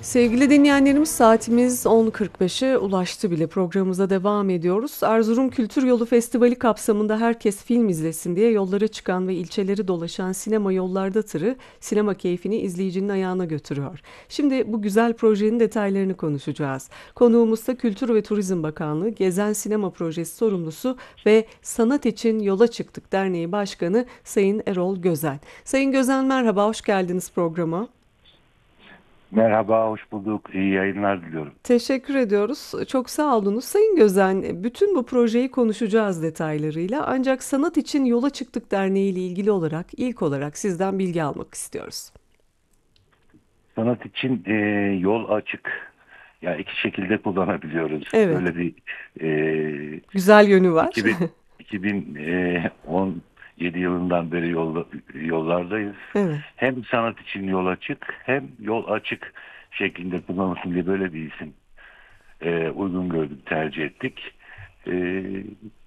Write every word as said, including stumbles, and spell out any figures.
Sevgili dinleyenlerimiz saatimiz on kırk beşe ulaştı bile programımıza devam ediyoruz. Erzurum Kültür Yolu Festivali kapsamında herkes film izlesin diye yollara çıkan ve ilçeleri dolaşan sinema yollarda tırı sinema keyfini izleyicinin ayağına götürüyor. Şimdi bu güzel projenin detaylarını konuşacağız. Konuğumuz da Kültür ve Turizm Bakanlığı Gezen Sinema Projesi sorumlusu ve Sanat İçin Yola Çıktık Derneği Başkanı Sayın Erol Gözen. Sayın Gözen merhaba, hoş geldiniz programa. Merhaba, hoş bulduk. İyi yayınlar diliyorum. Teşekkür ediyoruz. Çok sağ olunuz. Sayın Gözen, bütün bu projeyi konuşacağız detaylarıyla. Ancak Sanat İçin Yola Çıktık Derneği ile ilgili olarak ilk olarak sizden bilgi almak istiyoruz. Sanat için e, yol açık. Ya iki şekilde kullanabiliyoruz. Evet, Böyle bir e, güzel yönü var. iki bin, iki bin on yedi yılından beri yolda, yollardayız. Evet. Hem sanat için yol açık hem yol açık şeklinde kullanılsın diye böyle bir isim e, uygun gördük, tercih ettik. E,